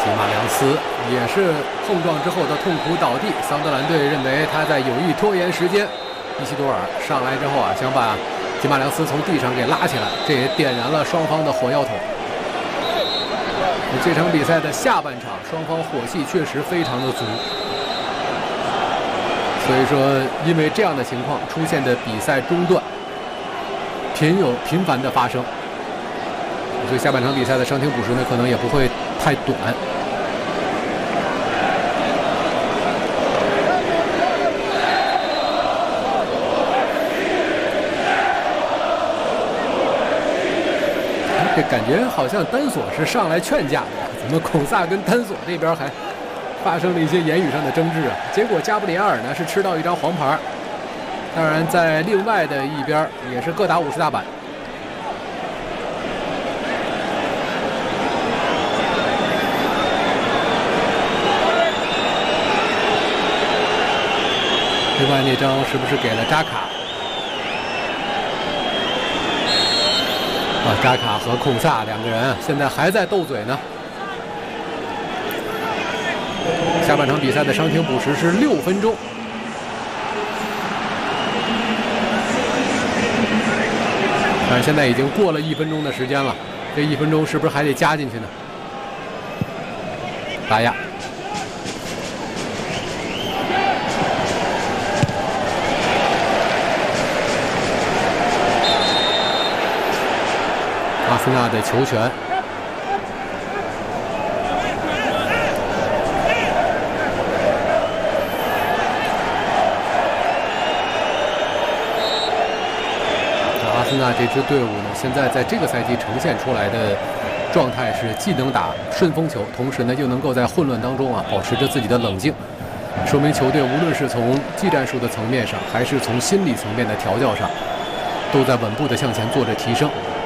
吉马良斯也是碰撞之后的痛苦倒地，桑德兰队认为他在有意拖延时间。伊西多尔上来之后啊，想把吉马良斯从地上给拉起来，这也点燃了双方的火药桶。这场比赛的下半场，双方火气确实非常的足。所以说，因为这样的情况出现的比赛中断频繁的发生，所以下半场比赛的伤停补时呢，可能也不会太短。这感觉好像丹索是上来劝架的，怎么孔萨跟丹索这边还发生了一些言语上的争执啊？结果加布里埃尔呢是吃到一张黄牌，当然在另外的一边也是各打50大板。另外那张是不是给了扎卡？扎卡和孔萨两个人现在还在斗嘴呢。下半场比赛的伤停补时是6分钟。但是现在已经过了1分钟的时间了，这1分钟是不是还得加进去呢？拉亚。阿森纳的球权，阿森纳这支队伍呢，现在在这个赛季呈现出来的状态是既能打顺风球，同时呢又能够在混乱当中啊保持着自己的冷静，说明球队无论是从技战术的层面上，还是从心理层面的调教上，都在稳步的向前做着提升。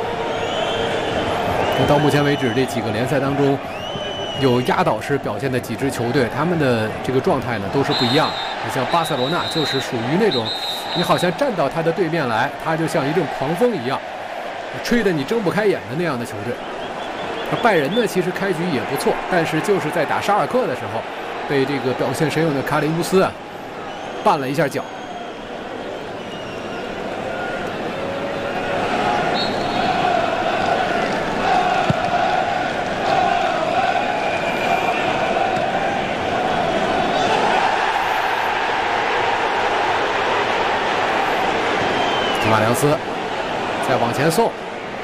到目前为止，这几个联赛当中，有压倒式表现的几支球队，他们的这个状态呢都是不一样的。你像巴塞罗那，就是属于那种，你好像站到他的对面来，他就像一阵狂风一样，吹得你睁不开眼的那样的球队。拜仁呢，其实开局也不错，但是就是在打沙尔克的时候，被这个表现神勇的卡里乌斯啊绊了一下脚。马良斯再往前送，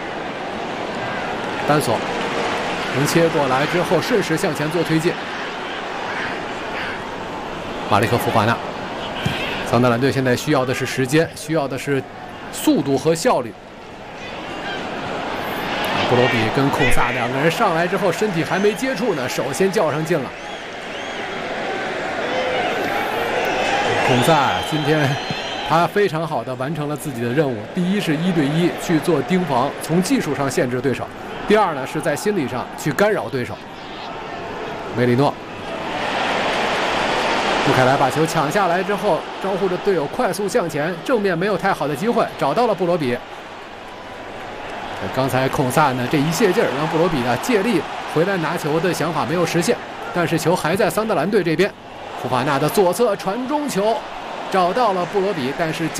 丹索能切过来之后顺势向前做推进。马利克·福法纳，桑德兰队现在需要的是时间，需要的是速度和效率。布罗比跟孔萨两个人上来之后，身体还没接触呢，手先较上劲了。孔萨今天他非常好的完成了自己的任务。第一是1对1去做盯防，从技术上限制对手；第二呢是在心理上去干扰对手。梅里诺，布凯莱把球抢下来之后，招呼着队友快速向前，正面没有太好的机会，找到了布罗比。刚才孔萨呢这一泄劲儿，让布罗比呢借力回来拿球的想法没有实现，但是球还在桑德兰队这边。福法纳的左侧传中球找到了布罗比，但是